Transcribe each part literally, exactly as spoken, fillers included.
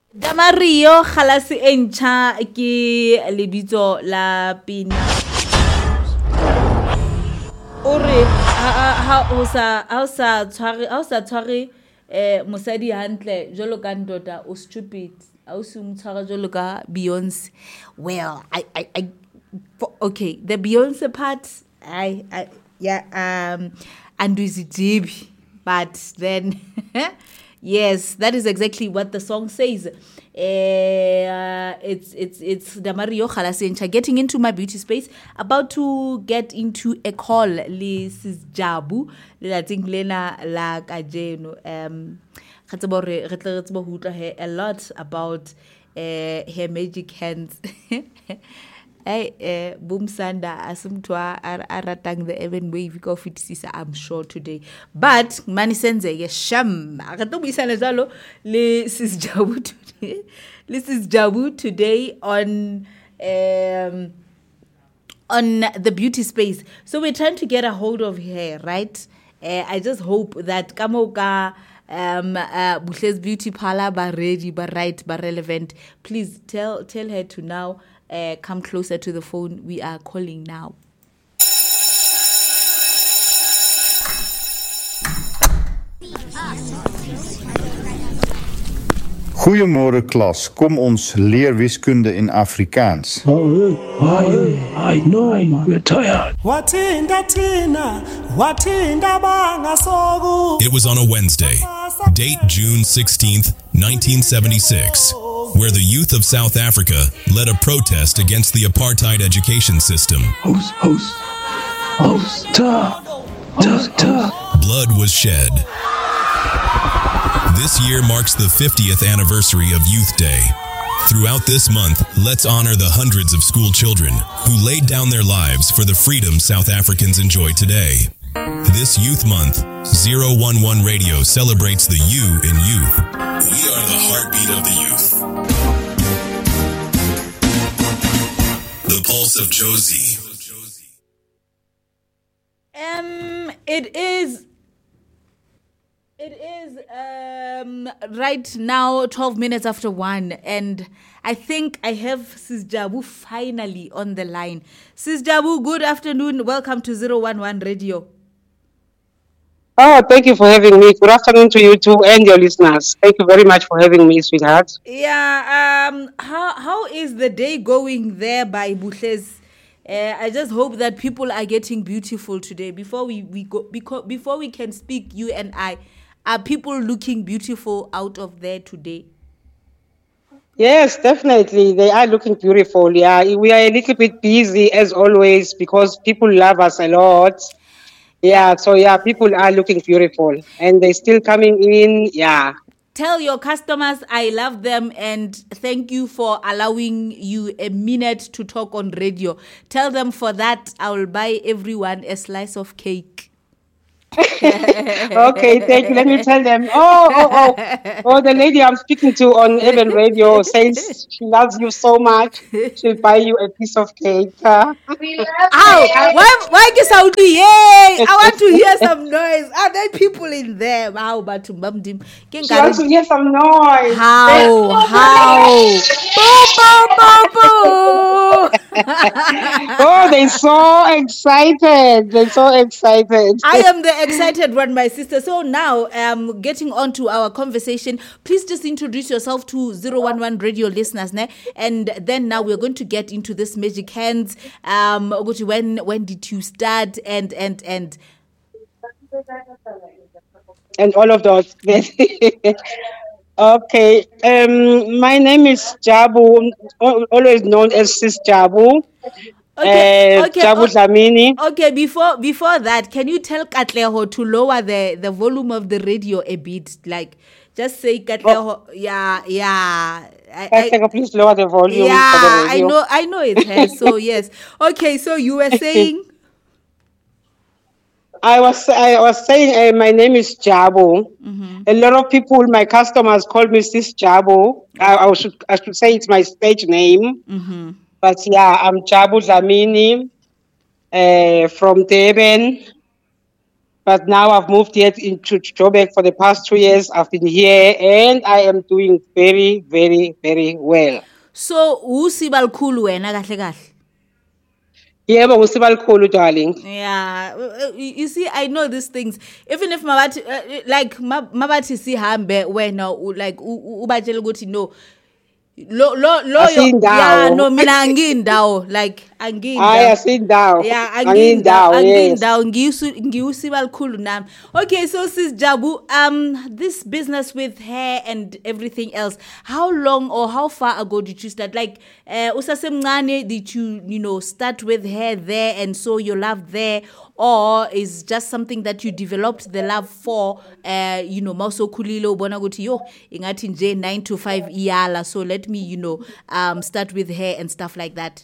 Damario Khalasi Encha ke lebitso la pina. Ore ha o sa ha o sa tshware ha o sa tshware eh mosadi hantle jolo ka ndota o stupid ha o se mtshwara jolo ka Beyonce. Well, I I I okay, the Beyonce part I I yeah um Anduzidib, but then yes, that is exactly what the song says. Uh, it's it's it's Damario Khalasencha getting into my beauty space, about to get into a call. This is Jabu, la tinglena la kajeno. Um, a lot about uh, her magic hands. Hey, uh, Boom Sanda, asumtwa aratang the even wave coffee sisa, I'm sure today. But Mani Senze, yes, sham. Akatobi sanazalo, this is Jabu today. This is Jabu today on um on the beauty space. So we're trying to get a hold of her, right? Uh, I just hope that Kamoka um uh Bushes Beauty Parlor ba ready, ba right, ba relevant. Please tell tell her to now. Uh, come closer to the phone. We are calling now. Goeiemorgen klas, kom ons leer wiskunde in Afrikaans. Oh, I, I know, we're tired. It was on a Wednesday, date June sixteenth, nineteen seventy-six, where the youth of South Africa led a protest against the apartheid education system. Host, host, host, ta, ta, ta. Blood was shed. This year marks the fiftieth anniversary of Youth Day. Throughout this month, let's honor the hundreds of school children who laid down their lives for the freedom South Africans enjoy today. This Youth Month, zero one one Radio celebrates the you in youth. We are the heartbeat of the youth. The pulse of Josie. Um, it is... It is um, right now twelve minutes after one, and I think I have Sis Jabu finally on the line. Sis Jabu, good afternoon. Welcome to zero one one Radio. Oh, thank you for having me. Good afternoon to you too and your listeners. Thank you very much for having me, sweetheart. Yeah, um, how how is the day going there by Bushes? Uh, I just hope that people are getting beautiful today. Before we, we go, because before we can speak, you and I, are people looking beautiful out of there today? Yes, definitely. They are looking beautiful. Yeah, we are a little bit busy as always because people love us a lot. Yeah, so yeah, people are looking beautiful and they're still coming in. Yeah. Tell your customers I love them and thank you for allowing you a minute to talk on radio. Tell them for that I will buy everyone a slice of cake. Okay, thank you. Let me tell them. Oh, oh, oh. Oh, the lady I'm speaking to on Evan Radio says she loves you so much. She'll buy you a piece of cake. Uh. Ow! Why, why get out? Yay! I want to hear some noise. Are there people in there? How about to bum dim? She wants to hear some noise. How? How? Boo, boo, boo, boo. Oh, they're so excited. They're so excited. I am the excited one, my sister. So now, um, getting on to our conversation, please just introduce yourself to zero one one Radio listeners, ne? And then now we're going to get into this magic hands. Um, when when did you start? And and and and all of those. Okay. Um, my name is Jabu, always known as Sis Jabu. Okay, uh, okay, Jabu Dlamini. Okay, before before that, can you tell Katleho to lower the, the volume of the radio a bit? Like, just say Katleho. Oh. Yeah, yeah. I, I, please lower the volume. Yeah, for the radio. I know, I know it's her. So yes. Okay, so you were saying. I was I was saying uh, my name is Jabu. Mm-hmm. A lot of people, my customers, call me Sis Jabu. I, I should I should say it's my stage name. Mm-hmm. But yeah, I'm Jabu Dlamini uh, from Durban. But now I've moved here into Joburg for the past two years. I've been here and I am doing very, very, very well. So usiba likhulu wena kahle kahle. Yebo ngusiba likhulu darling. Yeah, uh, you you see, I know these things. Even if mabathi uh, like ma- mabathi sihambe wena u- like u- u- ubatshela ukuthi no lo lo lo yo- Asindawo. yeah no mina angindawo like Hayi angindawo. asindawo. Yeah, Angindawo, angindawo, yes. angindawo, ngiusi- ngiusiba likhulu nami. Okay, so sis Jabu, um, this business with hair and everything else, how long or how far ago did you start? Like, uh, usasemncane, did you, you know, start with hair there and so your love there, or is just something that you developed the love for? Uh, you know, mawusokhulile ubona ukuthi yo ingathi nje nine to five iyala, so let me, you know, um, start with hair and stuff like that.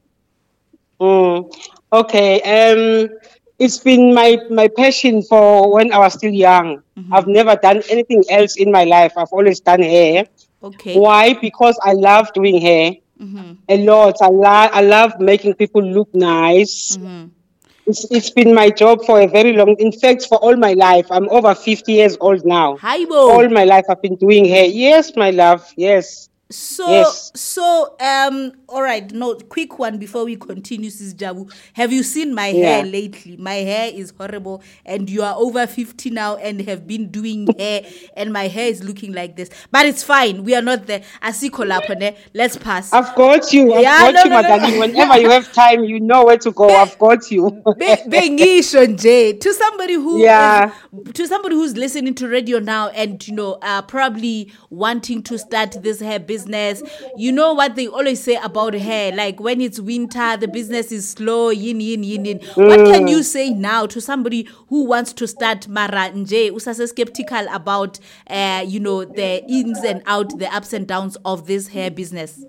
Mm, okay. Um, it's been my, my passion for when I was still young. I've never done anything else in my life. I've always done hair. Okay. Why? Because I love doing hair a lot. I, lo- I love making people look nice. It's, it's been my job for a very long, in fact, for all my life. I'm over fifty years old now. Hi, All Bo. my life I've been doing hair. Yes, my love. Yes. So, Yes. so, um, all right. No, quick one before we continue, Sis Jabu. Have you seen my Yeah. hair lately? My hair is horrible, and you are over fifty now and have been doing hair, and my hair is looking like this. But it's fine. We are not there. Asikolapone. Let's pass. I've got you. I've Yeah, got no, you, no, no, Madani. no. Whenever you have time, you know where to go. I've got you. Be- Bengisho nje. To somebody who Yeah. is, to somebody who's listening to radio now and you know uh, probably wanting to start this hair business, you know what they always say about hair, like when it's winter the business is slow, yin yin yin yin. What can you say now to somebody who wants to start mara nje usase skeptical about uh, you know the ins and out, the ups and downs of this hair business?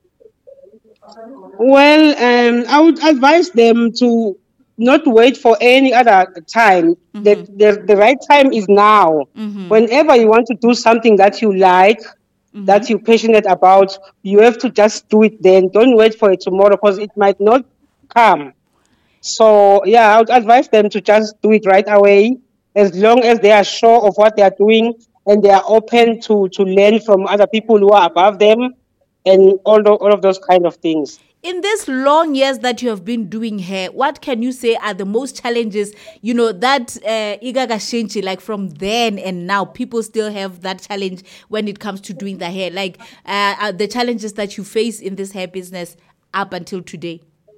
Well, um, I would advise them to not wait for any other time. The, the, the right time is now. Whenever you want to do something that you like, that you're passionate about, you have to just do it then. Don't wait for it tomorrow because it might not come. So, yeah, I would advise them to just do it right away as long as they are sure of what they are doing and they are open to, to learn from other people who are above them and all, the, all of those kind of things. In this long years that you have been doing hair, what can you say are the most challenges, you know, that uh, Igaga Shenchi, like from then and now, people still have that challenge when it comes to doing the hair, like uh, uh, the challenges that you face in this hair business up until today?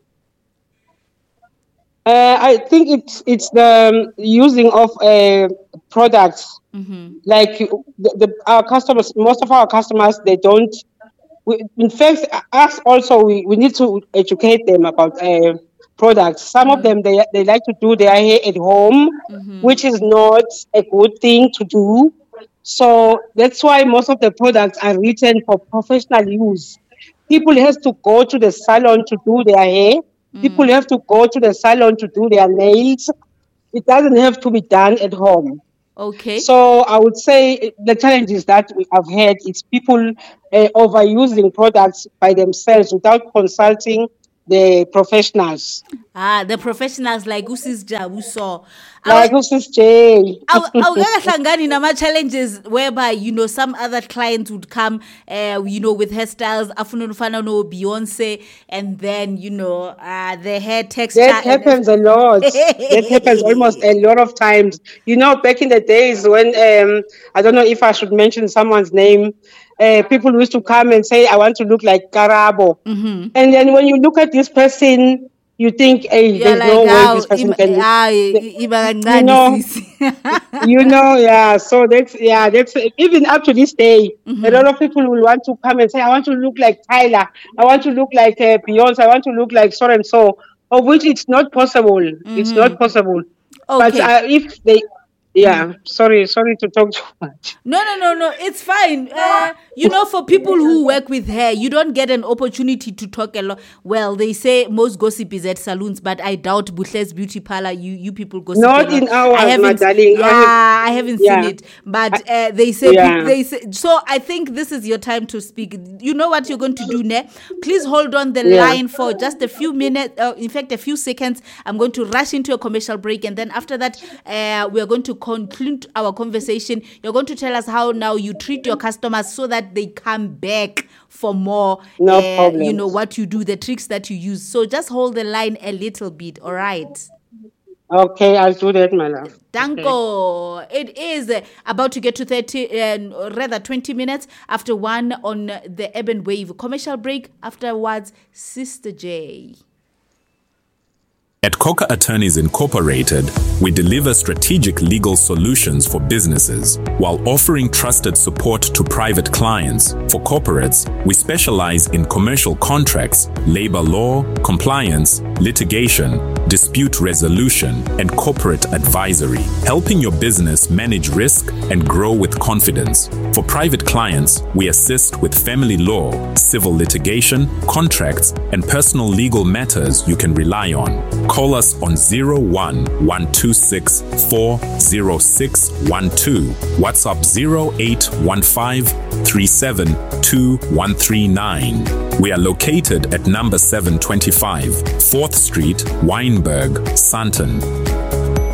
Uh, I think it's it's the um, using of uh, products. Like the, the, our customers, most of our customers, they don't. We, in fact, us also, we, we need to educate them about uh, products. Some of them, they they like to do their hair at home, which is not a good thing to do. So that's why most of the products are written for professional use. People have to go to the salon to do their hair. People have to go to the salon to do their nails. It doesn't have to be done at home. Okay. So I would say the challenges that we have had is people uh, overusing products by themselves without consulting the professionals. Ah, the professionals like Usis Jabu saw. Like Usis J. Awukahlangani nama challenges whereby you know some other clients would come uh, you know with hairstyles afuna ufana no Beyonce and then you know uh, the hair texture That happens a lot. That happens almost a lot of times. You know, back in the days when um, I don't know if I should mention someone's name. Uh, people used to come and say, "I want to look like Karabo," and then when you look at this person, you think, "Hey, You're there's like, no way "Ah, this person ima- can." ah, You iba know, kancane sisi." you know, yeah. So that's yeah, that's even up to this day. A lot of people will want to come and say, "I want to look like Tyler. I want to look like uh, Beyonce. I want to look like so and so," of which it's not possible. It's not possible. But Okay. uh, if they Yeah, sorry, sorry to talk too much. No, no, no, no. It's fine. Uh, you know, for people who work with hair, you don't get an opportunity to talk a lot. Well, they say most gossip is at saloons, but I doubt Buhle's Beauty Parlor. You, you people gossip. Not in ours, I haven't, my darling. Yeah, I haven't yeah. seen it. But uh, they say, Yeah. they say. So I think this is your time to speak. You know what you're going to do, ne? Please hold on the Yeah. line for just a few minutes. Uh, in fact, a few seconds. I'm going to rush into a commercial break, and then after that, uh, we are going to conclude our conversation. You're going to tell us how now you treat your customers so that they come back for more. No uh, problem. You know what you do, the tricks that you use. So just hold the line a little bit. All right. Okay, I'll do that, my love. Danko. It is uh, about to get to thirty, uh, rather twenty minutes after one on the Urban Wave. Commercial break. Afterwards, Sister J. At Coca Attorneys Incorporated, we deliver strategic legal solutions for businesses while offering trusted support to private clients. For corporates, we specialize in commercial contracts, labor law, compliance, litigation, dispute resolution, and corporate advisory, helping your business manage risk and grow with confidence. For private clients, we assist with family law, civil litigation, contracts, and personal legal matters you can rely on. Call us on zero one one two six four zero six one two, WhatsApp zero eight one five three seven two one three nine. We are located at number seven twenty-five, fourth Street, Wynberg, Sandton.